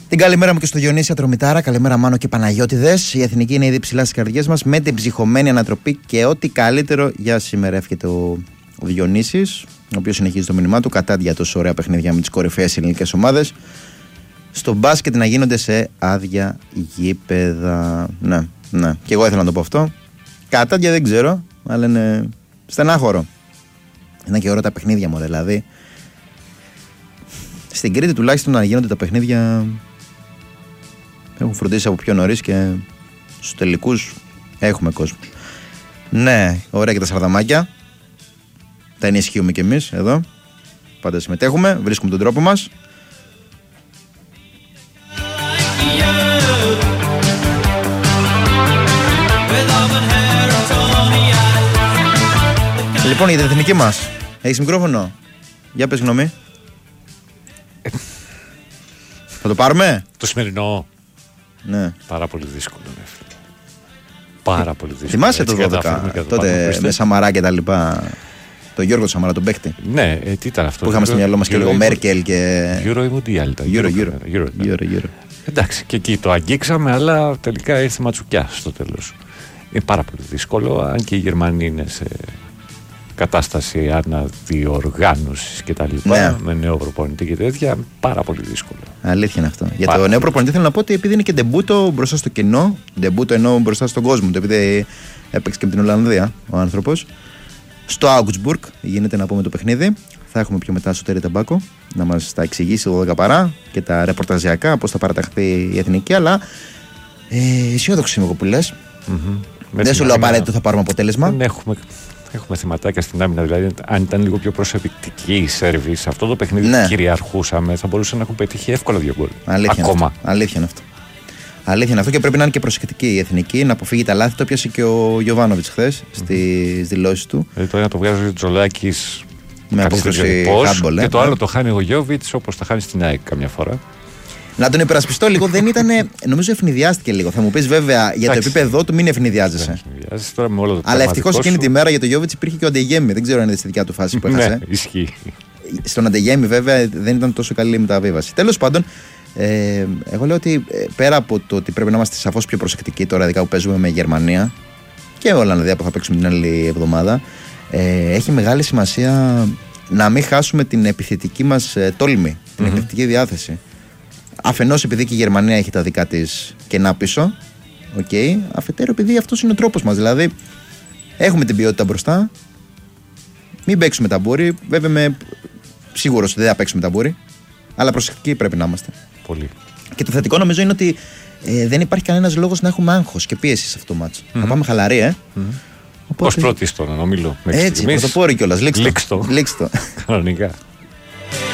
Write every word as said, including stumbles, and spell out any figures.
Την καλημέρα μου και στο Διονύση Ατρομητάρα. Καλημέρα Μάνο και Παναγιώτηδες. Η Εθνική είναι ήδη ψηλά στις καρδιές μας με την ψυχωμένη ανατροπή και ό,τι καλύτερο για σήμερα. Εύχεται ο, ο Διονύσης, ο οποίος συνεχίζει το μήνυμά του. Κατάντια τόσο ωραία παιχνίδια με τις κορυφαίες ελληνικές ομάδες. Στο μπάσκετ να γίνονται σε άδεια γήπεδα. Ναι, ναι. Και εγώ ήθελα να το πω αυτό. Κατάντια δεν ξέρω, αλλά είναι στενάχωρο. Είναι και ώρα τα παιχνίδια μου, δηλαδή. Στην Κρήτη τουλάχιστον να γίνονται τα παιχνίδια. Έχουν φροντίσει από πιο νωρίς και στους τελικούς έχουμε κόσμο. Ναι, ωραία και τα σαρδαμάκια. Τα ενισχύουμε κι εμείς εδώ. Πάντα συμμετέχουμε, βρίσκουμε τον τρόπο μας. Λοιπόν, για την εθνική μας. Έχεις μικρόφωνο? Για πες γνώμη. Θα το πάρουμε? Το σημερινό. Ναι. Πάρα πολύ δύσκολο. Ναι. Πάρα πολύ δύσκολο. Θυμάσαι το δώδεκα, τότε με Σαμαρά και τα λοιπά. Το Γιώργο Σαμαρά, τον παίχτη. Ναι, ε, τι ήταν αυτό. Που είχαμε στο μυαλό μας και λίγο Μέρκελ και. Euro ή Mundial ήταν. Euro, Euro. Euro, ναι. Euro, Euro. Εντάξει, και εκεί το αγγίξαμε, αλλά τελικά ήρθε ματσουκιά στο τέλος. Είναι πάρα πολύ δύσκολο, αν και οι Γερμανοί είναι σε κατάσταση αναδιοργάνωσης και τα λοιπά, ναι. Με νέο προπονητή και τέτοια, πάρα πολύ δύσκολο. Αλήθεια είναι αυτό. Για πάρα το νέο προπονητή θέλω να πω ότι επειδή είναι και ντεμπούτο μπροστά στο κοινό, ντεμπούτο εννοώ μπροστά στον κόσμο, το επειδή έπαιξε και με την Ολλανδία ο άνθρωπος. Στο Augsburg γίνεται να πούμε το παιχνίδι. Θα έχουμε πιο μετά στο Τέρι Ταμπάκο να μας τα εξηγήσει το δώδεκα παρά και τα ρεπορταζιακά, πώς θα παραταχθεί η εθνική. Αλλά ε, αισιόδοξη είμαι εγώ που λες. Mm-hmm. Δεν σου λέω απαραίτητο θα πάρουμε αποτέλεσμα. Δεν έχουμε. Έχουμε θεματάκια στην άμυνα, δηλαδή αν ήταν λίγο πιο προσωπική η Σέρβη, σε αυτό το παιχνίδι ναι. που κυριαρχούσαμε, θα μπορούσαν να έχουν πετύχει εύκολα δύο γκολ. Ακόμα. Αλήθεια είναι αυτό. Αλήθεια είναι αυτό και πρέπει να είναι και προσεκτική η εθνική, να αποφύγει τα λάθη. Το πιάσε και ο Γιοβάνοβιτς χθες mm-hmm. στις δηλώσεις του. Δηλαδή τώρα να το βγάζει ο Τζολάκης με απόκριση handball. Και το άλλο το χάνει ο Γιόβιτς όπως τα χάνει στην ΑΕΚ καμιά φορά. Να τον υπερασπιστώ λίγο, δεν ήταν. Νομίζω ευνηδιάστηκε λίγο. Θα μου πει βέβαια για το επίπεδό του μην ευνηδιάζεσαι. Τώρα με όλο το αλλά ευτυχώς εκείνη τη μέρα για το Γιόβιτς υπήρχε και ο Αντεγέμι. Δεν ξέρω αν είναι στη δικιά του φάση που έχασε. Ναι, ισχύει. Στον Αντεγέμι βέβαια δεν ήταν τόσο καλή η μεταβίβαση. Τέλος πάντων, ε, εγώ λέω ότι πέρα από το ότι πρέπει να είμαστε σαφώς πιο προσεκτικοί τώρα, ειδικά που παίζουμε με Γερμανία και Ολλανδία που θα παίξουμε την άλλη εβδομάδα, ε, έχει μεγάλη σημασία να μην χάσουμε την επιθετική μας ε, τόλμη, την mm-hmm. επιθετική διάθεση. Αφενός επειδή και η Γερμανία έχει τα δικά της κενά πίσω, okay, αφετέρου επειδή αυτός είναι ο τρόπος μας. Δηλαδή, έχουμε την ποιότητα μπροστά, μην παίξουμε ταμπούρι. Βέβαια, είμαι σίγουρος ότι δεν θα παίξουμε ταμπούρι, αλλά προσεκτικοί πρέπει να είμαστε. Πολύ. Και το θετικό νομίζω είναι ότι ε, δεν υπάρχει κανένας λόγος να έχουμε άγχος και πίεση σε αυτό το μάτσο. Mm-hmm. Θα πάμε χαλαροί, ε. Mm-hmm. Οπότε... Ως πρώτη στον ομίλο. Έτσι, πρωτοπόροι κιόλας. Λήξτο. Λήξτο. Κανονικά.